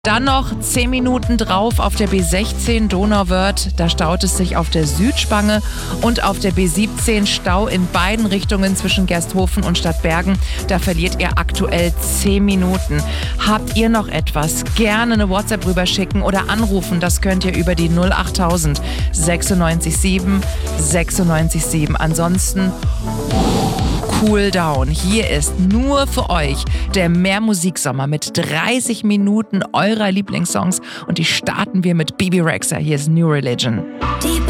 Dann noch 10 Minuten drauf auf der B16 Donauwörth. Da staut es sich auf der Südspange und auf der B17 Stau in beiden Richtungen zwischen Gersthofen und Stadtbergen. Da verliert ihr aktuell 10 Minuten. Habt ihr noch etwas? Gerne eine WhatsApp rüberschicken oder anrufen. Das könnt ihr über die 08000 96 7. Ansonsten cool down. Hier ist nur für euch der Mehrmusiksommer mit 30 Minuten eurer Lieblingssongs und die starten wir mit Bebe Rexha. Hier ist New Religion.